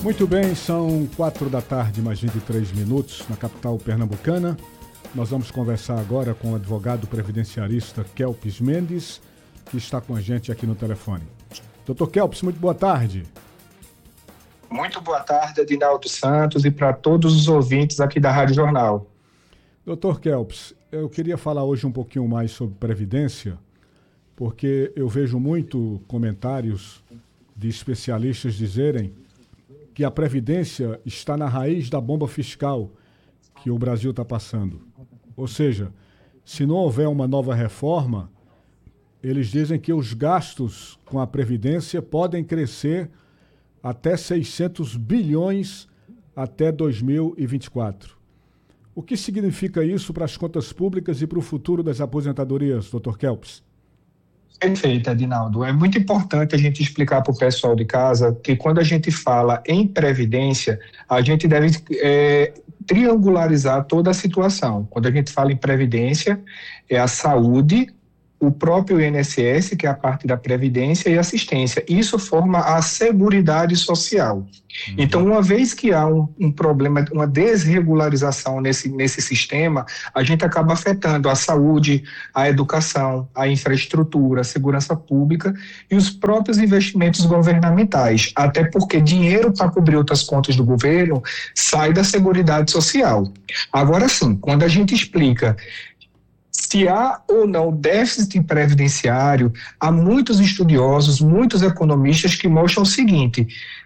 Muito bem, são 4 da tarde, mais 23 minutos, na capital pernambucana. Nós vamos conversar agora com o advogado previdenciarista Kelps Mendes, que está com a gente aqui no telefone. Doutor Kelps, muito boa tarde. Muito boa tarde, Adinaldo Santos, e para todos os ouvintes aqui da Rádio Jornal. Doutor Kelps, eu queria falar hoje um pouquinho mais sobre Previdência, porque eu vejo muito comentários de especialistas dizerem que a Previdência está na raiz da bomba fiscal que o Brasil está passando. Ou seja, se não houver uma nova reforma, eles dizem que os gastos com a Previdência podem crescer até 600 bilhões até 2024. O que significa isso para as contas públicas e para o futuro das aposentadorias, Dr. Kelps? Perfeito, Adinaldo. É muito importante a gente explicar para o pessoal de casa que quando a gente fala em previdência, a gente deve triangularizar toda a situação. Quando a gente fala em previdência, é a saúde, o próprio INSS, que é a parte da previdência e assistência. Isso forma a Seguridade Social. Então, uma vez que há um problema, uma desregularização nesse sistema, a gente acaba afetando a saúde, a educação, a infraestrutura, a segurança pública e os próprios investimentos governamentais, até porque dinheiro para cobrir outras contas do governo sai da Seguridade Social. Agora sim, quando a gente explica se há ou não déficit previdenciário, há muitos estudiosos, muitos economistas que mostram o seguinte: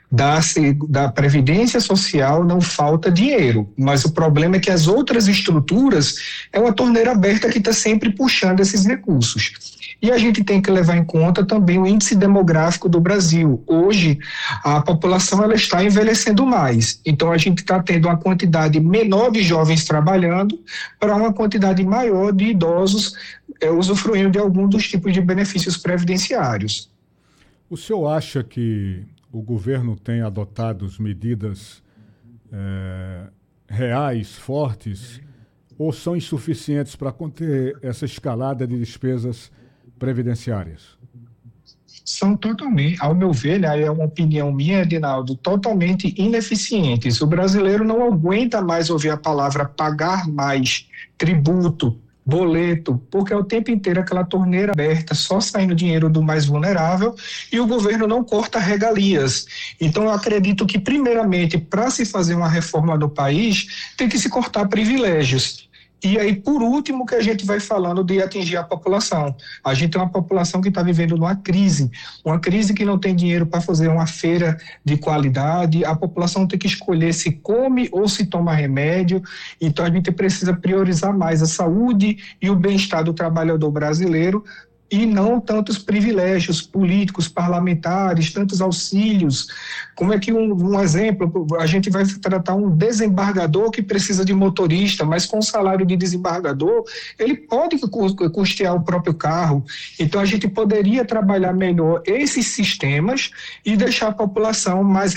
da Previdência Social não falta dinheiro, mas o problema é que as outras estruturas é uma torneira aberta que está sempre puxando esses recursos. E a gente tem que levar em conta também o índice demográfico do Brasil. Hoje, a população ela está envelhecendo mais, então a gente está tendo uma quantidade menor de jovens trabalhando para uma quantidade maior de idosos usufruindo de algum dos tipos de benefícios previdenciários. O senhor acha que o governo tem adotado medidas reais, fortes, ou são insuficientes para conter essa escalada de despesas previdenciárias? São totalmente, ao meu ver, né, é uma opinião minha, Edinaldo, totalmente ineficientes. O brasileiro não aguenta mais ouvir a palavra pagar mais, tributo, boleto, porque é o tempo inteiro aquela torneira aberta, só saindo dinheiro do mais vulnerável e o governo não corta regalias. Então eu acredito que, primeiramente, para se fazer uma reforma no país, tem que se cortar privilégios. E aí, por último, que a gente vai falando de atingir a população. A gente tem uma população que está vivendo uma crise que não tem dinheiro para fazer uma feira de qualidade, a população tem que escolher se come ou se toma remédio, então a gente precisa priorizar mais a saúde e o bem-estar do trabalhador brasileiro, e não tantos privilégios políticos, parlamentares, tantos auxílios. Como é que um exemplo, a gente vai tratar um desembargador que precisa de motorista, mas com o salário de desembargador, ele pode custear o próprio carro. Então a gente poderia trabalhar melhor esses sistemas e deixar a população mais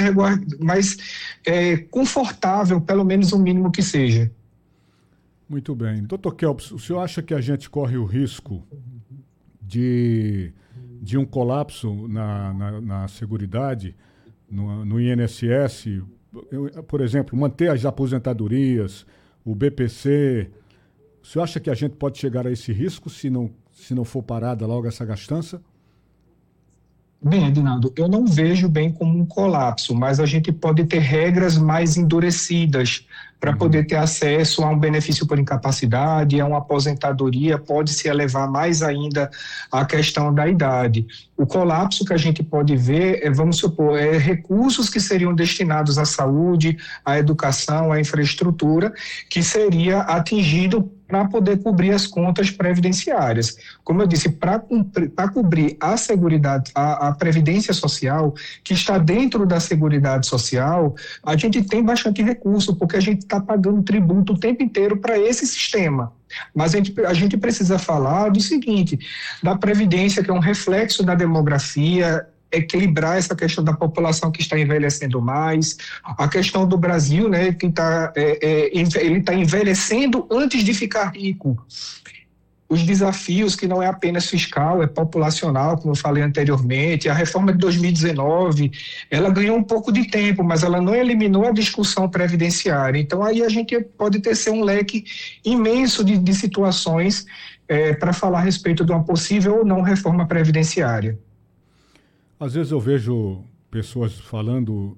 confortável, pelo menos o mínimo que seja. Muito bem. Dr. Kelps, o senhor acha que a gente corre o risco de um colapso na Seguridade, no INSS, por exemplo, manter as aposentadorias, o BPC? O senhor acha que a gente pode chegar a esse risco se não for parada logo essa gastança? Bem, Adinaldo, eu não vejo bem como um colapso, mas a gente pode ter regras mais endurecidas para poder ter acesso a um benefício por incapacidade, a uma aposentadoria, pode se elevar mais ainda a questão da idade. O colapso que a gente pode ver, vamos supor, recursos que seriam destinados à saúde, à educação, à infraestrutura, que seria atingido para poder cobrir as contas previdenciárias. Como eu disse, para cobrir a Seguridade, a Previdência Social, que está dentro da Seguridade Social, a gente tem bastante recurso, porque a gente está pagando tributo o tempo inteiro para esse sistema. Mas a gente precisa falar do seguinte, da Previdência, que é um reflexo da demografia, equilibrar essa questão da população que está envelhecendo mais, a questão do Brasil, né, que ele está envelhecendo antes de ficar rico. os desafios que não é apenas fiscal, é populacional, como eu falei anteriormente. A reforma de 2019, ela ganhou um pouco de tempo, mas ela não eliminou a discussão previdenciária. Então, aí a gente pode ter um leque imenso de situações para falar a respeito de uma possível ou não reforma previdenciária. Às vezes eu vejo pessoas falando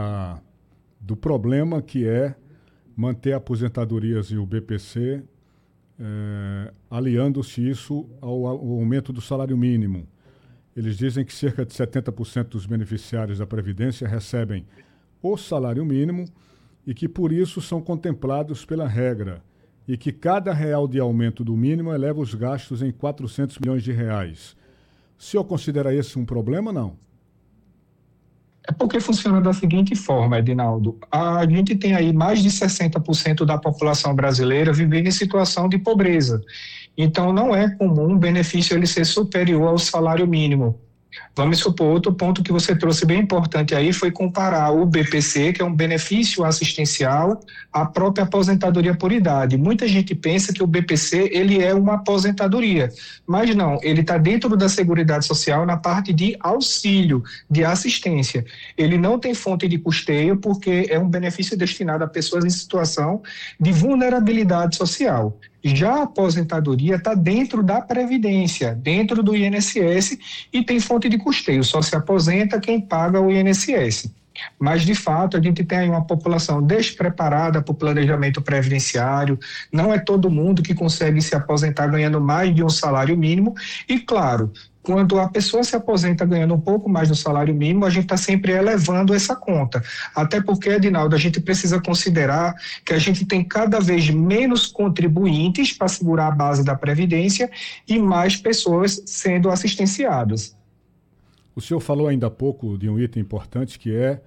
do problema que é manter aposentadorias e o BPC, aliando-se isso ao aumento do salário mínimo. Eles dizem que cerca de 70% dos beneficiários da Previdência recebem o salário mínimo e que por isso são contemplados pela regra e que cada real de aumento do mínimo eleva os gastos em 400 milhões de reais. O senhor considera esse um problema ou não? É porque funciona da seguinte forma, Edinaldo. A gente tem aí mais de 60% da população brasileira vivendo em situação de pobreza. Então, não é comum o benefício ele ser superior ao salário mínimo. Vamos supor, outro ponto que você trouxe bem importante aí foi comparar o BPC, que é um benefício assistencial, à própria aposentadoria por idade. Muita gente pensa que o BPC ele é uma aposentadoria, mas não, ele está dentro da Seguridade Social na parte de auxílio, de assistência. Ele não tem fonte de custeio porque é um benefício destinado a pessoas em situação de vulnerabilidade social. Já a aposentadoria está dentro da Previdência, dentro do INSS e tem fonte de custeio, só se aposenta quem paga o INSS. Mas, de fato, a gente tem aí uma população despreparada para o planejamento previdenciário, não é todo mundo que consegue se aposentar ganhando mais de um salário mínimo e, claro, quando a pessoa se aposenta ganhando um pouco mais do salário mínimo, a gente está sempre elevando essa conta. Até porque, Edinaldo, a gente precisa considerar que a gente tem cada vez menos contribuintes para segurar a base da Previdência e mais pessoas sendo assistenciadas. O senhor falou ainda há pouco de um item importante que é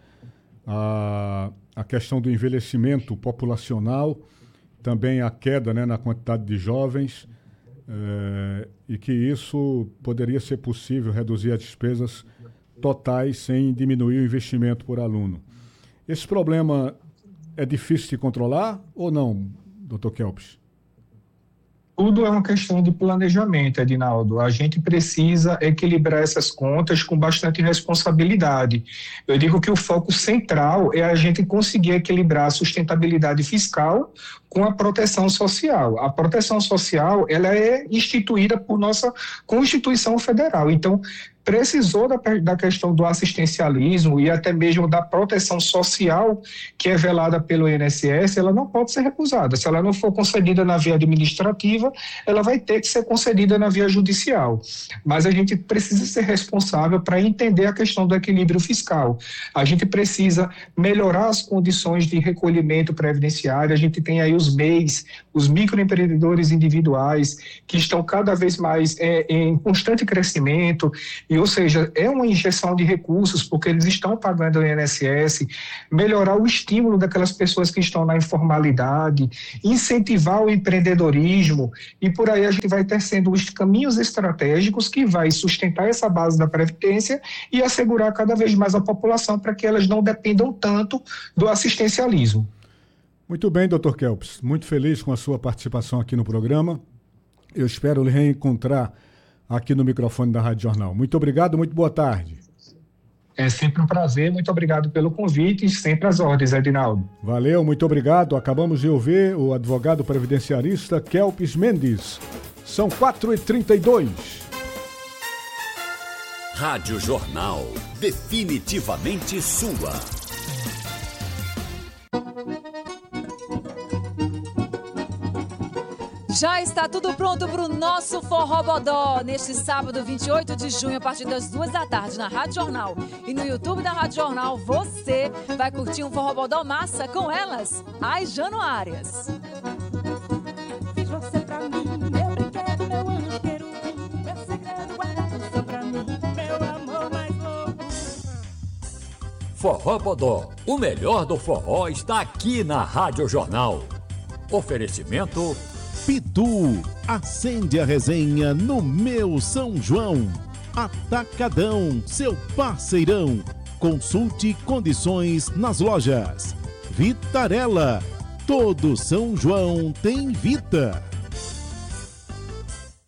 a questão do envelhecimento populacional, também a queda, né, na quantidade de jovens, e que isso poderia ser possível reduzir as despesas totais sem diminuir o investimento por aluno. Esse problema é difícil de controlar ou não, doutor Kelps? Tudo é uma questão de planejamento, Edinaldo. A gente precisa equilibrar essas contas com bastante responsabilidade. Eu digo que o foco central é a gente conseguir equilibrar a sustentabilidade fiscal com a proteção social. A proteção social, ela é instituída por nossa Constituição Federal. Então, precisou da questão do assistencialismo e até mesmo da proteção social que é velada pelo INSS, ela não pode ser recusada. Se ela não for concedida na via administrativa, ela vai ter que ser concedida na via judicial. Mas a gente precisa ser responsável para entender a questão do equilíbrio fiscal. A gente precisa melhorar as condições de recolhimento previdenciário. A gente tem aí os MEIs, os microempreendedores individuais, que estão cada vez mais em constante crescimento. E, ou seja, é uma injeção de recursos, porque eles estão pagando o INSS, melhorar o estímulo daquelas pessoas que estão na informalidade, incentivar o empreendedorismo, e por aí a gente vai tecendo os caminhos estratégicos que vai sustentar essa base da Previdência e assegurar cada vez mais a população para que elas não dependam tanto do assistencialismo. Muito bem, doutor Kelps. Muito feliz com a sua participação aqui no programa. Eu espero lhe reencontrar aqui no microfone da Rádio Jornal. Muito obrigado, muito boa tarde. É sempre um prazer, muito obrigado pelo convite e sempre às ordens, Edinaldo. Valeu, muito obrigado. Acabamos de ouvir o advogado previdenciarista Kelps Mendes. São 4h32. Rádio Jornal, definitivamente sua. Já está tudo pronto para o nosso Forró Bodó, neste sábado 28 de junho, a partir das 2h na Rádio Jornal. E no YouTube da Rádio Jornal, você vai curtir um Forró Bodó massa com elas, as Januárias. Fiz você pra mim, meu brinquedo, meu anjo querubim, meu segredo guardado só pra mim, meu amor mais louco. Forró Bodó, o melhor do forró está aqui na Rádio Jornal. Oferecimento Pitu, acende a resenha no meu São João. Atacadão, seu parceirão. Consulte condições nas lojas. Vitarella, todo São João tem Vita.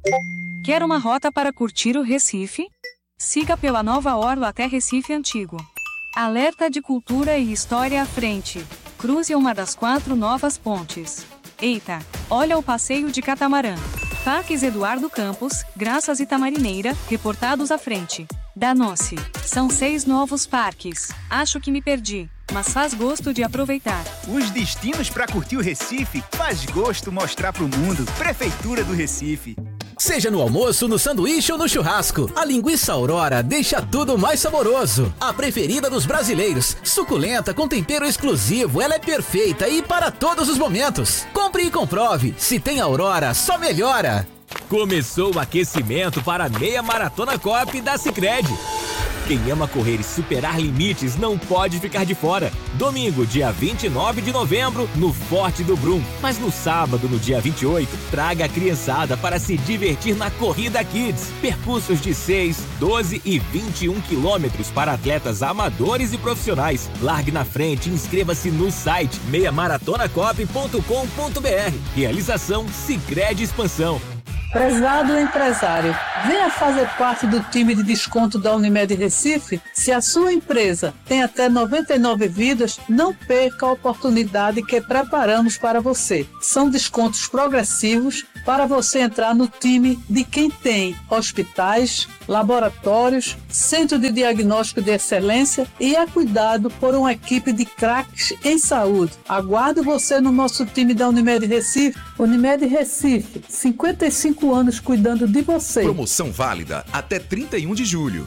Quer uma rota para curtir o Recife? Siga pela nova orla até Recife Antigo. Alerta de cultura e história à frente. Cruze uma das 4 novas pontes. Eita, olha o passeio de catamarã. Parques Eduardo Campos, Graças e Tamarineira, reportados à frente. Danou-se. São 6 novos parques. Acho que me perdi, mas faz gosto de aproveitar. Os destinos para curtir o Recife faz gosto mostrar pro mundo. Prefeitura do Recife. Seja no almoço, no sanduíche ou no churrasco, a linguiça Aurora deixa tudo mais saboroso. A preferida dos brasileiros, suculenta com tempero exclusivo, ela é perfeita e para todos os momentos. Compre e comprove, se tem Aurora, só melhora. Começou o aquecimento para a meia maratona Coop da Sicredi. Quem ama correr e superar limites não pode ficar de fora. Domingo, dia 29 de novembro, no Forte do Brum. Mas no sábado, no dia 28, traga a criançada para se divertir na Corrida Kids. Percursos de 6, 12 e 21 quilômetros para atletas amadores e profissionais. Largue na frente e inscreva-se no site meiamaratonacop.com.br. Realização Sicredi Expansão. Prezado empresário, venha fazer parte do time de desconto da Unimed Recife. Se a sua empresa tem até 99 vidas, não perca a oportunidade que preparamos para você. São descontos progressivos para você entrar no time de quem tem hospitais, laboratórios, centro de diagnóstico de excelência e é cuidado por uma equipe de craques em saúde. Aguardo você no nosso time da Unimed Recife. Unimed Recife, 55 anos cuidando de você. Promoção válida até 31 de julho.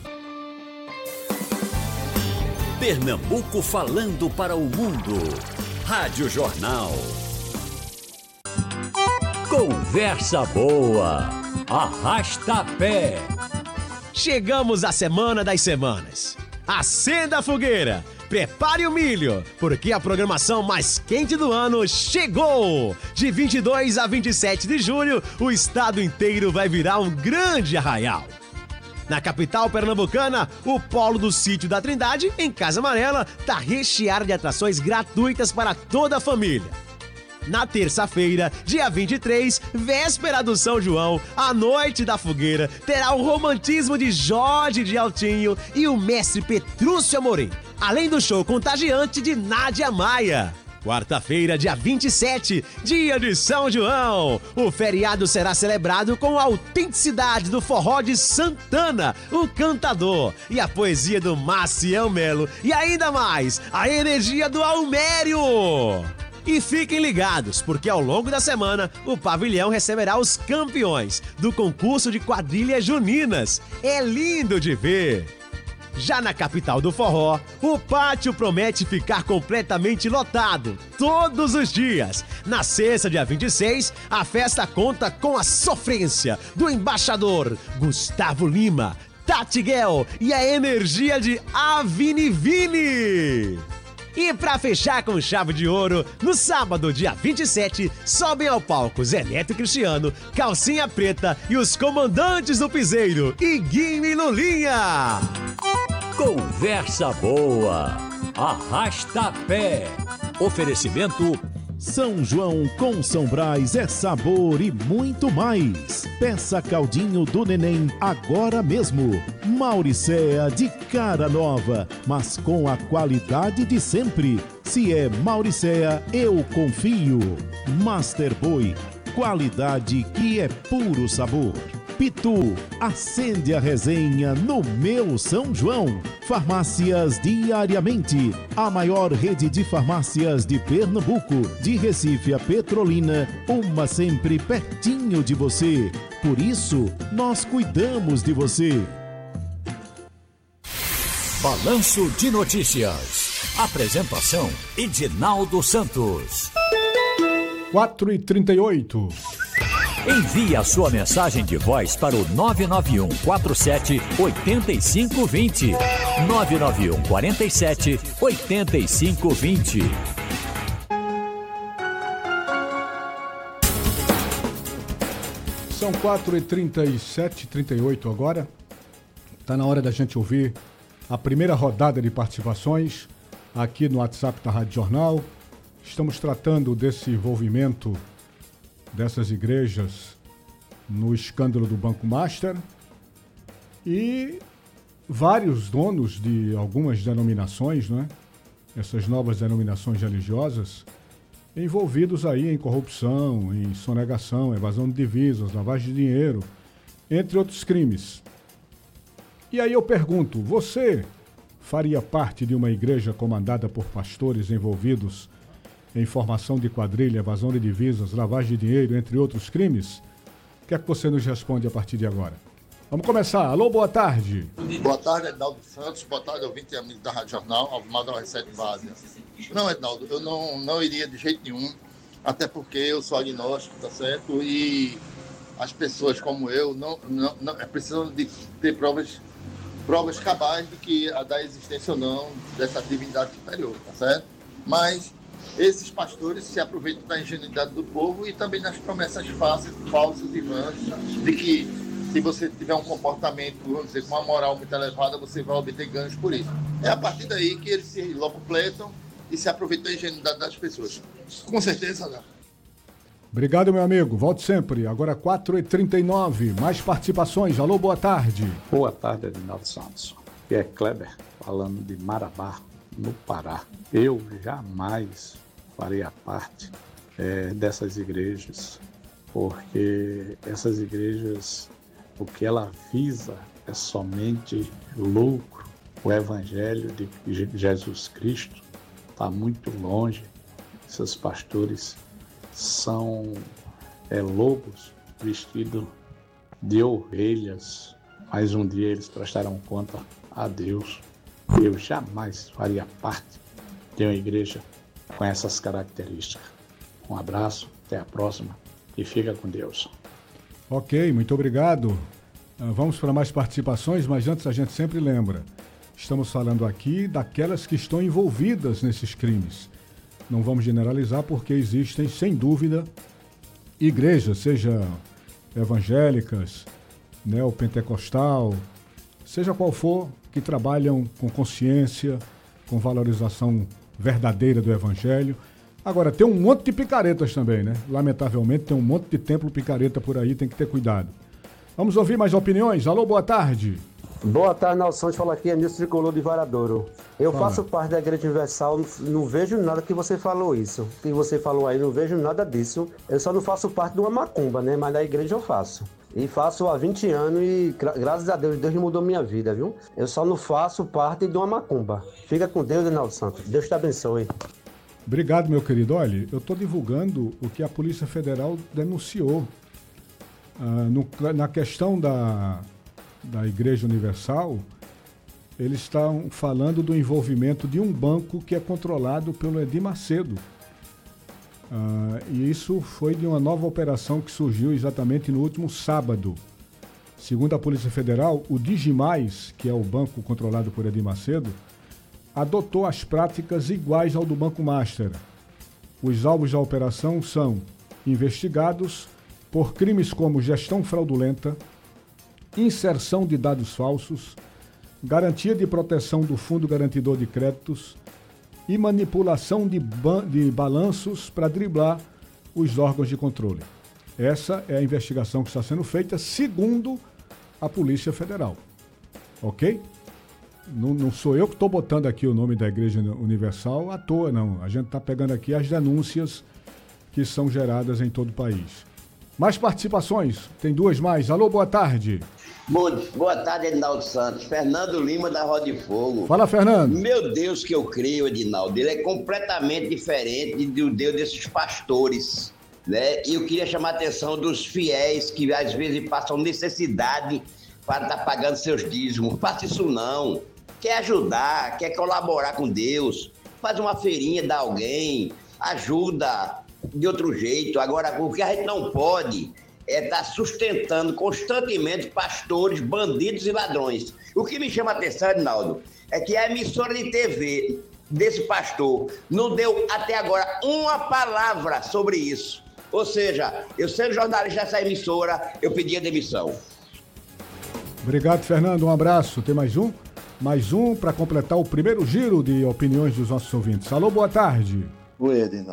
Pernambuco falando para o mundo. Rádio Jornal. Conversa boa. Arrasta pé. Chegamos à semana das semanas. Acenda a fogueira. Prepare o milho, porque a programação mais quente do ano chegou! De 22 a 27 de julho, o estado inteiro vai virar um grande arraial. Na capital pernambucana, o polo do Sítio da Trindade, em Casa Amarela, está recheado de atrações gratuitas para toda a família. Na terça-feira, dia 23, véspera do São João, a Noite da Fogueira terá o romantismo de Jorge de Altinho e o mestre Petrúcio Amorim, além do show contagiante de Nádia Maia. Quarta-feira, dia 27, dia de São João. O feriado será celebrado com a autenticidade do forró de Santana, o cantador, e a poesia do Maciel Melo, e ainda mais, a energia do Almério. E fiquem ligados, porque ao longo da semana, o pavilhão receberá os campeões do concurso de quadrilhas juninas. É lindo de ver! Já na capital do forró, o pátio promete ficar completamente lotado todos os dias. Na sexta, dia 26, a festa conta com a sofrência do embaixador Gustavo Lima, Tati Guel e a energia de Avini Vini. E pra fechar com chave de ouro, no sábado, dia 27, sobem ao palco Zé Neto e Cristiano, Calcinha Preta e os comandantes do piseiro, Iguinho e Lulinha. Conversa boa. Arrasta pé. Oferecimento São João com São Brás é sabor e muito mais. Peça caldinho do neném agora mesmo. Mauricéa de cara nova, mas com a qualidade de sempre. Se é Mauricéa, eu confio. Master Boy, qualidade que é puro sabor. Pitu, acende a resenha no meu São João. Farmácias Diariamente, a maior rede de farmácias de Pernambuco, de Recife a Petrolina, uma sempre pertinho de você. Por isso, nós cuidamos de você. Balanço de Notícias. Apresentação: Edinaldo Santos. 4h38. Envie a sua mensagem de voz para o 991 47 8520. 991 47 8520. São 4h37, 38 agora. Está na hora da gente ouvir a primeira rodada de participações aqui no WhatsApp da Rádio Jornal. Estamos tratando desse envolvimento dessas igrejas no escândalo do Banco Master e vários donos de algumas denominações, né? Essas novas denominações religiosas, envolvidos aí em corrupção, em sonegação, evasão de divisas, lavagem de dinheiro, entre outros crimes. E aí eu pergunto, você faria parte de uma igreja comandada por pastores envolvidos em formação de quadrilha, evasão de divisas, lavagem de dinheiro, entre outros crimes? O que é que você nos responde a partir de agora? Vamos começar. Alô, boa tarde. Boa tarde, Ednaldo Santos. Boa tarde, ouvinte e amigo da Rádio Jornal, Alvimar 97 Base. Não, Ednaldo, eu não iria de jeito nenhum, até porque eu sou agnóstico, tá certo? E as pessoas como eu não precisam de ter provas cabais de que da existência ou não dessa divindade superior, tá certo? Mas esses pastores se aproveitam da ingenuidade do povo e também das promessas falsas e vãs de que se você tiver um comportamento, vamos dizer, com uma moral muito elevada, você vai obter ganhos por isso. É a partir daí que eles se locupletam e se aproveitam da ingenuidade das pessoas. Com certeza, não. Obrigado, meu amigo. Volte sempre. Agora 4h39. Mais participações. Alô, boa tarde. Boa tarde, Edinaldo Santos. Aqui é Kleber, falando de Marabá, no Pará. Eu jamais faria parte dessas igrejas, porque essas igrejas, o que ela visa é somente lucro. O Evangelho de Jesus Cristo está muito longe. Esses pastores são lobos vestidos de ovelhas, mas um dia eles prestarão conta a Deus. Eu jamais faria parte de uma igreja com essas características. Um abraço, até a próxima e fica com Deus. Ok, muito obrigado. Vamos para mais participações, mas antes a gente sempre lembra, estamos falando aqui daquelas que estão envolvidas nesses crimes. Não vamos generalizar porque existem, sem dúvida, igrejas, seja evangélicas, neopentecostal, seja qual for, que trabalham com consciência, com valorização verdadeira do evangelho. Agora, tem um monte de picaretas também, né? Lamentavelmente, tem um monte de templo picareta por aí, tem que ter cuidado. Vamos ouvir mais opiniões? Alô, boa tarde. Boa tarde, Naldo Santos. Fala aqui, Nilson Tricolor de Varadouro. Eu faço parte da Igreja Universal, não vejo nada que você falou isso. Que você falou aí, não vejo nada disso. Eu só não faço parte de uma macumba, né? Mas da igreja eu faço. E faço há 20 anos e, graças a Deus, Deus mudou minha vida, viu? Eu só não faço parte de uma macumba. Fica com Deus, Naldo Santos. Deus te abençoe. Obrigado, meu querido. Olha, eu estou divulgando o que a Polícia Federal denunciou. Na questão da Igreja Universal, eles estão falando do envolvimento de um banco que é controlado pelo Edir Macedo. E isso foi de uma nova operação que surgiu exatamente no último sábado. Segundo a Polícia Federal, o Digimais, que é o banco controlado por Edir Macedo, adotou as práticas iguais ao do Banco Master. Os alvos da operação são investigados por crimes como gestão fraudulenta, inserção de dados falsos, garantia de proteção do Fundo Garantidor de Créditos e manipulação de balanços para driblar os órgãos de controle. Essa é a investigação que está sendo feita segundo a Polícia Federal. Ok? Não sou eu que estou botando aqui o nome da Igreja Universal à toa, não. A gente está pegando aqui as denúncias que são geradas em todo o país. Mais participações? Tem duas mais. Alô, boa tarde. Boa tarde, Edinaldo Santos. Fernando Lima, da Roda de Fogo. Fala, Fernando. Meu Deus, que eu creio, Edinaldo. Ele é completamente diferente do Deus desses pastores, né? E eu queria chamar a atenção dos fiéis que às vezes passam necessidade para estar pagando seus dízimos. Faça isso não. Quer ajudar, quer colaborar com Deus, faz uma feirinha, dá alguém, ajuda de outro jeito. Agora, o que a gente não pode é estar sustentando constantemente pastores, bandidos e ladrões. O que me chama a atenção, Edinaldo, é que a emissora de TV desse pastor não deu até agora uma palavra sobre isso. Ou seja, eu sendo jornalista dessa emissora, eu pedi a demissão. Obrigado, Fernando. Um abraço. Tem mais um? Mais um para completar o primeiro giro de opiniões dos nossos ouvintes. Alô, boa tarde. Oi, Edinaldo.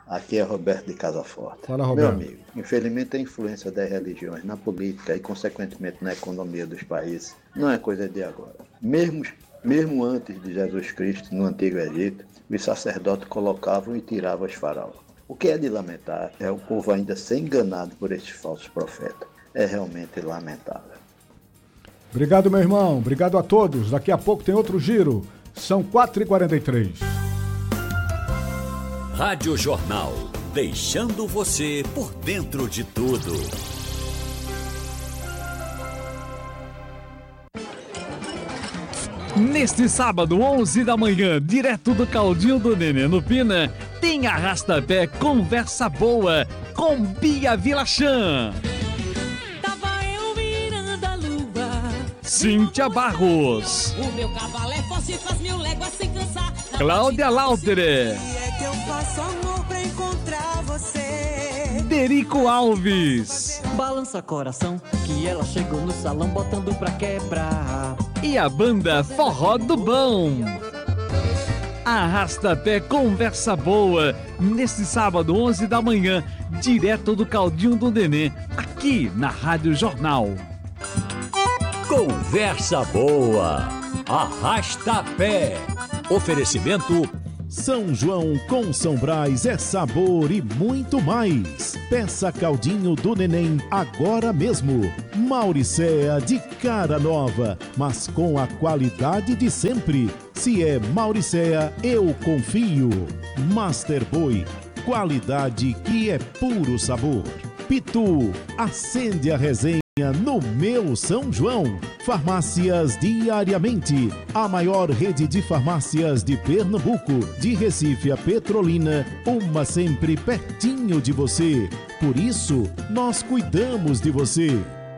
Aqui é Roberto de Casa Forte. Fala, Roberto. Meu amigo, infelizmente a influência das religiões na política e, consequentemente, na economia dos países não é coisa de agora. Mesmo antes de Jesus Cristo, no Antigo Egito, os sacerdotes colocavam e tiravam os faraós. O que é de lamentar é o povo ainda ser enganado por esses falsos profetas. É realmente lamentável. Obrigado, meu irmão. Obrigado a todos. Daqui a pouco tem outro giro. São 4h43. Rádio Jornal, deixando você por dentro de tudo. Neste sábado, 11 da manhã, direto do Caldinho do Nenê no Pina, tem Arrasta-Pé Conversa Boa com Bia Vilachan. Tava eu virando a lua. Cíntia Barros. O meu cavalo é forte, faz 1000 léguas sem cansar. Cláudia Lautere. É que eu faço amor pra encontrar você. Derico Alves. Balança coração, que ela chegou no salão botando pra quebrar. E a banda Forró do Bom. Arrasta-Pé Conversa Boa, neste sábado, 11 da manhã, direto do Caldinho do Nenê, aqui na Rádio Jornal. Conversa Boa, Arrasta-Pé. Oferecimento São João com São Brás é sabor e muito mais. Peça Caldinho do Neném agora mesmo. Mauricéa de cara nova, mas com a qualidade de sempre. Se é Mauricéa, eu confio. Master Boi, qualidade que é puro sabor. Pitu, acende a resenha no meu São João. Farmácias Diariamente, a maior rede de farmácias de Pernambuco, de Recife a Petrolina, uma sempre pertinho de você. Por isso, nós cuidamos de você.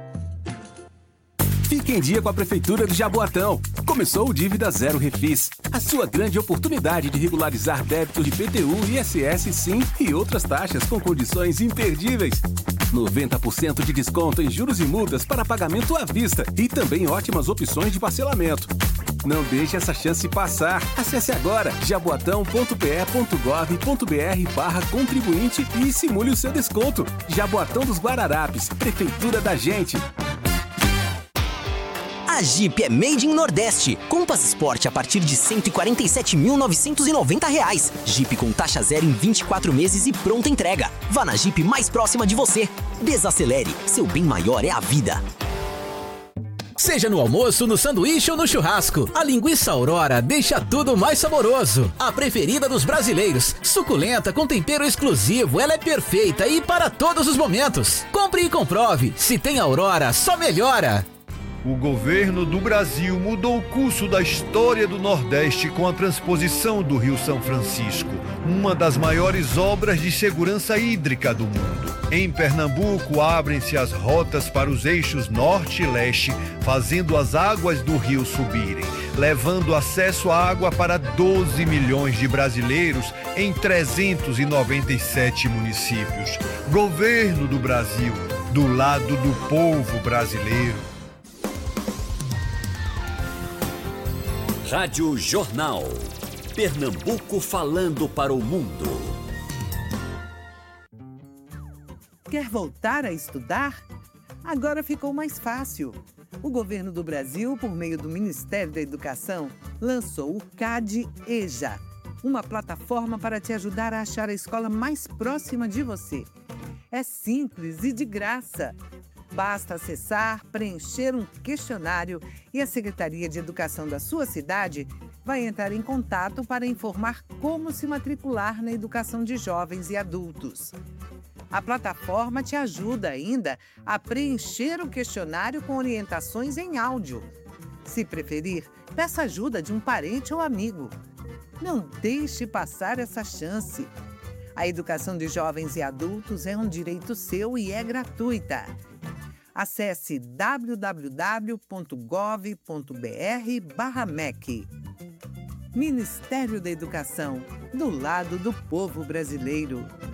Fique em dia com a Prefeitura de Jaboatão. Começou o Dívida Zero Refis, a sua grande oportunidade de regularizar débitos de IPTU, ISS, SIM e outras taxas com condições imperdíveis. 90% de desconto em juros e multas para pagamento à vista e também ótimas opções de parcelamento. Não deixe essa chance passar. Acesse agora jaboatão.pe.gov.br/contribuinte e simule o seu desconto. Jaboatão dos Guararapes, Prefeitura da Gente. A Jeep é Made in Nordeste. Compass Sport a partir de R$ 147.990. Jeep com taxa zero em 24 meses e pronta entrega. Vá na Jeep mais próxima de você. Desacelere, seu bem maior é a vida. Seja no almoço, no sanduíche ou no churrasco, a linguiça Aurora deixa tudo mais saboroso. A preferida dos brasileiros, suculenta com tempero exclusivo, ela é perfeita e para todos os momentos. Compre e comprove, se tem Aurora, só melhora. O governo do Brasil mudou o curso da história do Nordeste com a transposição do Rio São Francisco, uma das maiores obras de segurança hídrica do mundo. Em Pernambuco, abrem-se as rotas para os eixos norte e leste, fazendo as águas do rio subirem, levando acesso à água para 12 milhões de brasileiros em 397 municípios. Governo do Brasil, do lado do povo brasileiro. Rádio Jornal. Pernambuco falando para o mundo. Quer voltar a estudar? Agora ficou mais fácil. O governo do Brasil, por meio do Ministério da Educação, lançou o CAD-EJA, uma plataforma para te ajudar a achar a escola mais próxima de você. É simples e de graça. Basta acessar, preencher um questionário e a Secretaria de Educação da sua cidade vai entrar em contato para informar como se matricular na educação de jovens e adultos. A plataforma te ajuda ainda a preencher o questionário com orientações em áudio. Se preferir, peça ajuda de um parente ou amigo. Não deixe passar essa chance. A educação de jovens e adultos é um direito seu e é gratuita. Acesse www.gov.br/MEC. Ministério da Educação, do lado do povo brasileiro.